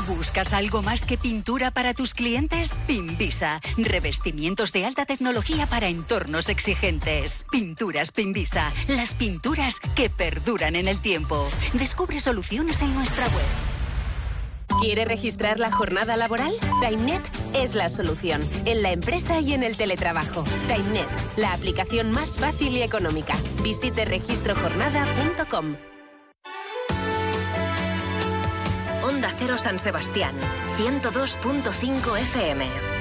¿Buscas algo más que pintura para tus clientes? Pinvisa. Revestimientos de alta tecnología para entornos exigentes. Pinturas Pinvisa. Las pinturas que perduran en el tiempo. Descubre soluciones en nuestra web. ¿Quiere registrar la jornada laboral? TimeNet es la solución, en la empresa y en el teletrabajo. TimeNet, la aplicación más fácil y económica. Visite registrojornada.com. Onda Cero San Sebastián, 102.5 FM.